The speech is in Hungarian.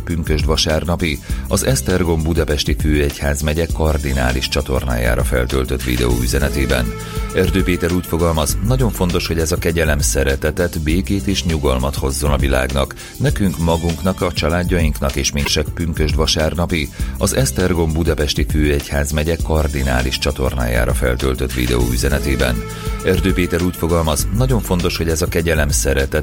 pünkösd vasárnapi, az Esztergom Budapesti Főegyházmegye kardinális csatornájára feltöltött videóüzenetében. Erdő Péter úgy fogalmaz, nagyon fontos, hogy ez a kegyelem szeretetet, békét és nyugalmat hozzon a világnak, nekünk magunknak, a családjainknak és mindsek pünkösd vasárnapi, az Esztergom Budapesti Főegyházmegye kardinális csatornájára feltöltött videóüzenetében. Erdő Péter úgy fogalmaz, nagyon fontos, hogy ez a kegyelem szeretet,